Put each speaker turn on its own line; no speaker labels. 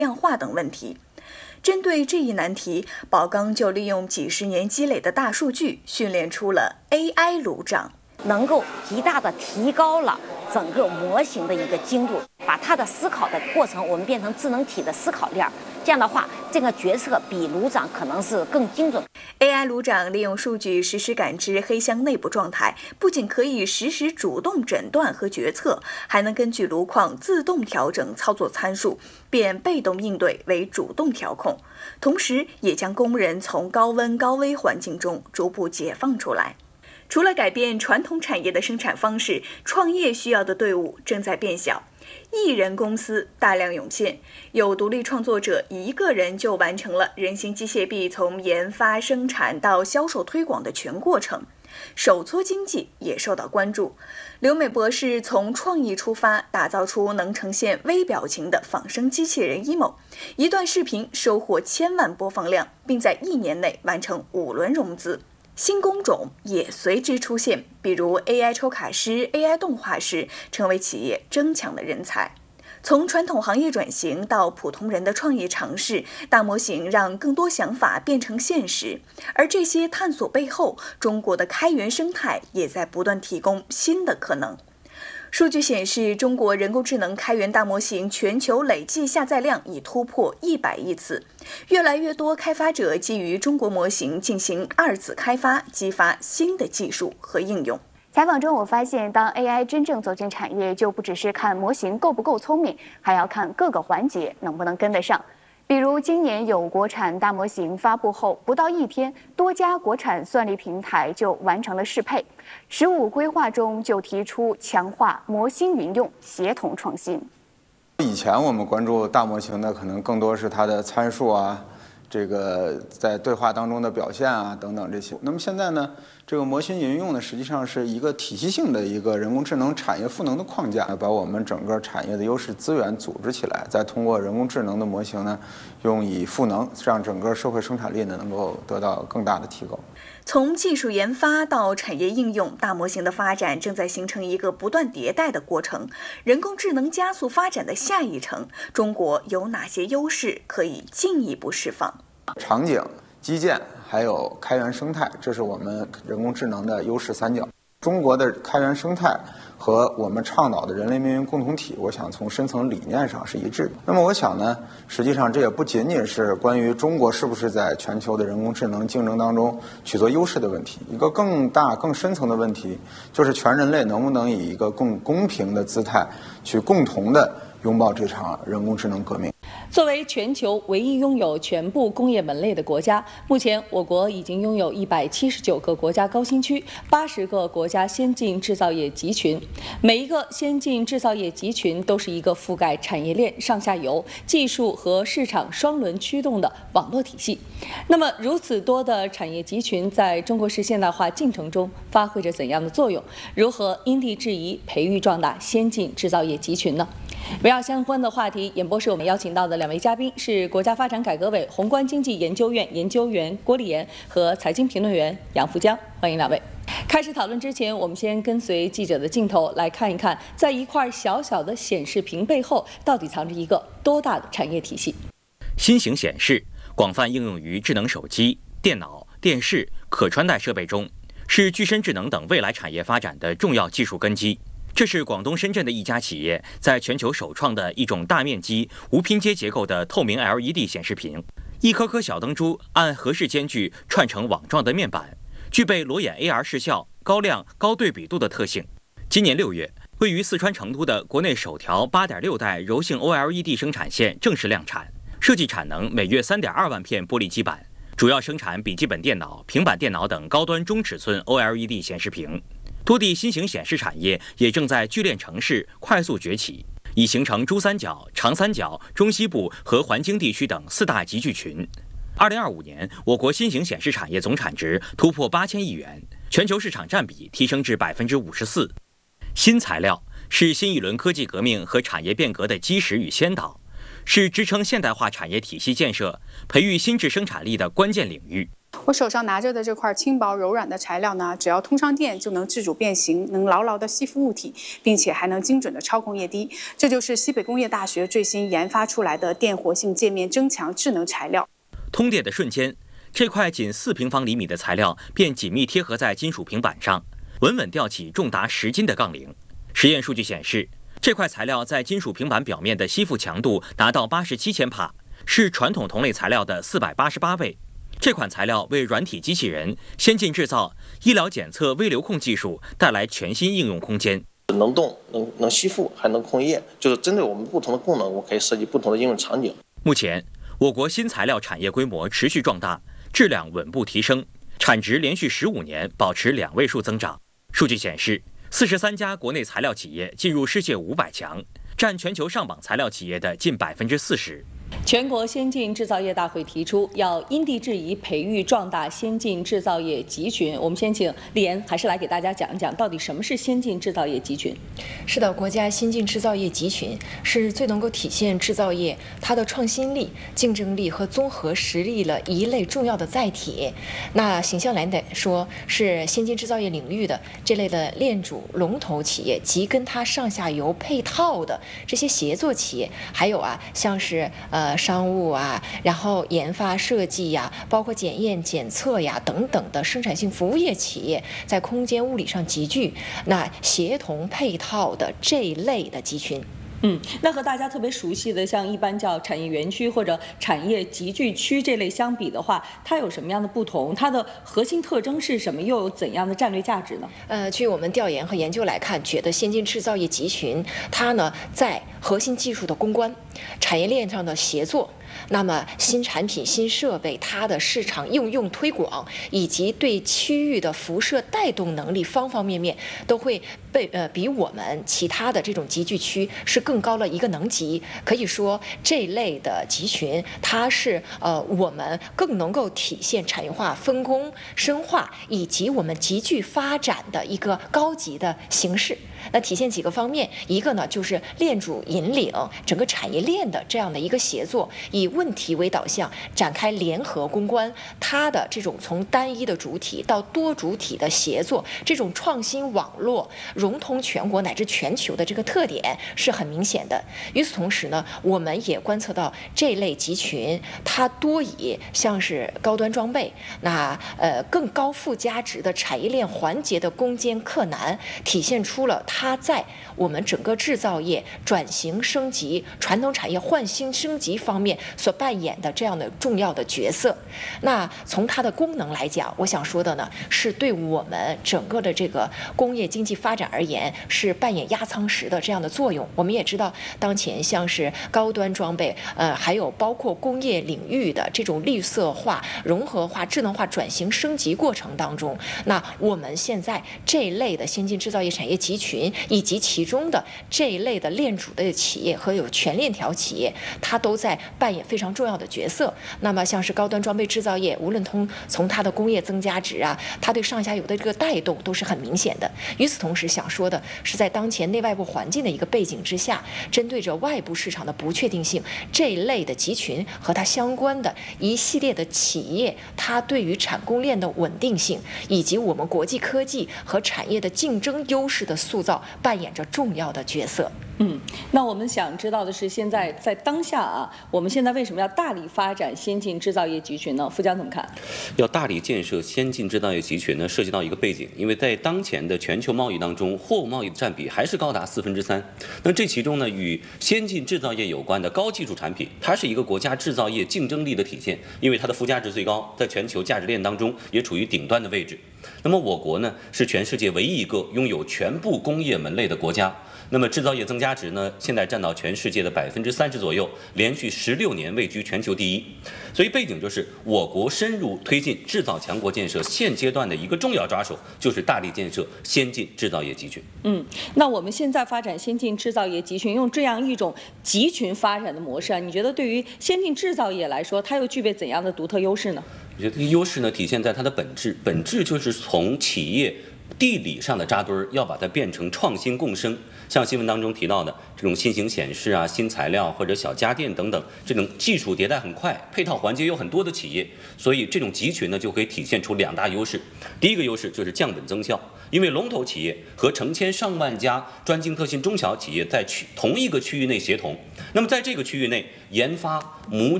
量化等问题。针对这一难题，宝钢就利用几十年积累的大数据，训练出了 AI 炉长，
能够极大的提高了整个模型的一个精度，把它的思考的过程我们变成智能体的思考链。这样的话，这个决策比炉长可能是更精准。
AI 炉长利用数据实时感知黑箱内部状态，不仅可以实时主动诊断和决策，还能根据炉况自动调整操作参数，变被动应对为主动调控，同时也将工人从高温高危环境中逐步解放出来。除了改变传统产业的生产方式，创业需要的队伍正在变小，艺人公司大量涌现，有独立创作者一个人就完成了人形机械臂从研发、生产到销售推广的全过程。手搓经济也受到关注，刘美博士从创意出发，打造出能呈现微表情的仿生机器人 emo， 一段视频收获1000万播放量，并在1年内完成5轮融资。新工种也随之出现，比如 AI 抽卡师、AI 动画师，成为企业争抢的人才。从传统行业转型到普通人的创业尝试，大模型让更多想法变成现实。而这些探索背后，中国的开源生态也在不断提供新的可能。数据显示，中国人工智能开源大模型全球累计下载量已突破100亿次，越来越多开发者基于中国模型进行2次开发，激发新的技术和应用。
采访中我发现，当 AI 真正走进产业，就不只是看模型够不够聪明，还要看各个环节能不能跟得上。比如今年有国产大模型发布后，不到1天，多家国产算力平台就完成了适配。15规划中就提出强化模型云用，协同创新。
以前我们关注大模型的，可能更多是它的参数啊，这个在对话当中的表现啊等等这些。那么现在呢，这个模型云用呢，实际上是一个体系性的一个人工智能产业赋能的框架，把我们整个产业的优势资源组织起来，再通过人工智能的模型呢，用以赋能，让整个社会生产力呢能够得到更大的提高。
从技术研发到产业应用，大模型的发展正在形成一个不断迭代的过程。人工智能加速发展的下一程，中国有哪些优势可以进一步释放？
场景、基建还有开源生态，这是我们人工智能的优势三角。中国的开源生态和我们倡导的人类命运共同体，我想从深层理念上是一致的。那么我想呢，实际上这也不仅仅是关于中国是不是在全球的人工智能竞争当中取得优势的问题，一个更大更深层的问题，就是全人类能不能以一个更公平的姿态去共同的拥抱这场人工智能革命。
作为全球唯一拥有全部工业门类的国家，目前我国已经拥有179个国家高新区，80个国家先进制造业集群。每一个先进制造业集群都是一个覆盖产业链上下游、技术和市场双轮驱动的网络体系。那么，如此多的产业集群在中国式现代化进程中发挥着怎样的作用？如何因地制宜培育壮大先进制造业集群呢？围绕相关的话题，演播室我们邀请到的2位嘉宾是国家发展改革委宏观经济研究院研究员郭立言和财经评论员杨福江，欢迎2位。开始讨论之前，我们先跟随记者的镜头来看一看，在一块小小的显示屏背后，到底藏着一个多大的产业体系？
新型显示广泛应用于智能手机、电脑、电视、可穿戴设备中，是具身智能等未来产业发展的重要技术根基。这是广东深圳的一家企业在全球首创的一种大面积无拼接结构的透明 LED 显示屏，一颗颗小灯珠按合适间距串成网状的面板，具备裸眼 AR 视效、高亮、高对比度的特性。今年6月，位于四川成都的国内首条8.6代柔性 OLED 生产线正式量产，设计产能每月3.2万片玻璃基板，主要生产笔记本电脑、平板电脑等高端中尺寸 OLED 显示屏。多地新型显示产业也正在聚炼城市快速崛起，已形成珠三角、长三角、中西部和环京地区等4大集聚群。2025年，我国新型显示产业总产值突破8000亿元，全球市场占比提升至54%。新材料是新一轮科技革命和产业变革的基石与先导，是支撑现代化产业体系建设、培育新质生产力的关键领域。
我手上拿着的这块轻薄柔软的材料呢，只要通上电就能自主变形，能牢牢地吸附物体，并且还能精准地操控液滴。这就是西北工业大学最新研发出来的电活性界面增强智能材料。
通电的瞬间，这块仅4平方厘米的材料便紧密贴合在金属平板上，稳稳吊起重达10斤的杠铃。实验数据显示，这块材料在金属平板表面的吸附强度达到87千帕，是传统同类材料的488倍。这款材料为软体机器人、先进制造、医疗检测微流控技术带来全新应用空间。
能动、能吸附，还能控液，就是针对我们不同的功能，我可以设计不同的应用场景。
目前，我国新材料产业规模持续壮大，质量稳步提升，产值连续15年保持2位数增长。数据显示，43家国内材料企业进入世界500强，占全球上榜材料企业的近40%。
全国先进制造业大会提出，要因地制宜培育壮大先进制造业集群。我们先请丽妍还是来给大家讲一讲，到底什么是先进制造业集群？
是的，国家先进制造业集群是最能够体现制造业它的创新力、竞争力和综合实力的一类重要的载体。那形象来说，是先进制造业领域的这类的链主龙头企业及跟它上下游配套的这些协作企业，还有像是商务然后研发设计包括检验检测等等的生产性服务业企业，在空间物理上集聚，那协同配套的这一类的集群。
那和大家特别熟悉的像一般叫产业园区或者产业集聚区这类相比的话，它有什么样的不同？它的核心特征是什么？又有怎样的战略价值呢？
据我们调研和研究来看，觉得先进制造业集群它呢在核心技术的攻关、产业链上的协作，那么新产品、新设备它的市场应用推广，以及对区域的辐射带动能力方方面面，都会比我们其他的这种集聚区是更高了一个能级。可以说这类的集群，它是我们更能够体现产业化分工深化以及我们集聚发展的一个高级的形式。那体现几个方面，一个呢就是链主引领整个产业链的这样的一个协作，以问题为导向展开联合攻关，它的这种从单一的主体到多主体的协作，这种创新网络融通全国乃至全球的这个特点是很明显的。与此同时呢，我们也观测到这类集群它多以像是高端装备，那更高附加值的产业链环节的攻坚克难，体现出了它在我们整个制造业转型升级、传统产业换新升级方面所扮演的这样的重要的角色。那从它的功能来讲，我想说的呢，是对我们整个的这个工业经济发展而言，是扮演压舱石的这样的作用。我们也知道，当前像是高端装备，还有包括工业领域的这种绿色化、融合化、智能化转型升级过程当中，那我们现在这一类的先进制造业产业集群，以及其中的这一类的链主的企业和有全链条企业，它都在扮演非常重要的角色。那么像是高端装备制造业，无论从它的工业增加值它对上下游的这个带动都是很明显的。与此同时，想说的是，在当前内外部环境的一个背景之下，针对着外部市场的不确定性，这一类的集群和它相关的一系列的企业，它对于产供链的稳定性，以及我们国际科技和产业的竞争优势的塑造，扮演着重要的角色。
那我们想知道的是，现在在当下我们现在为什么要大力发展先进制造业集群呢？富江怎么看？
要大力建设先进制造业集群呢，涉及到一个背景，因为在当前的全球贸易当中，货物贸易的占比还是高达3/4。那这其中呢，与先进制造业有关的高技术产品，它是一个国家制造业竞争力的体现，因为它的附加值最高，在全球价值链当中也处于顶端的位置。那么我国呢，是全世界唯一一个拥有全部工业门类的国家。那么制造业增加值呢，现在占到全世界的30%左右，连续16年位居全球第一。所以背景就是我国深入推进制造强国建设现阶段的一个重要抓手，就是大力建设先进制造业集群。
那我们现在发展先进制造业集群，用这样一种集群发展的模式你觉得对于先进制造业来说，它又具备怎样的独特优势呢？
我觉得这个优势呢，体现在它的本质就是从企业地理上的扎堆儿，要把它变成创新共生。像新闻当中提到的这种新型显示啊、新材料或者小家电等等，这种技术迭代很快，配套环节有很多的企业，所以这种集群呢就可以体现出2大优势。第一个优势就是降本增效，因为龙头企业和成千上万家专精特新中小企业在同一个区域内协同，那么在这个区域内研发模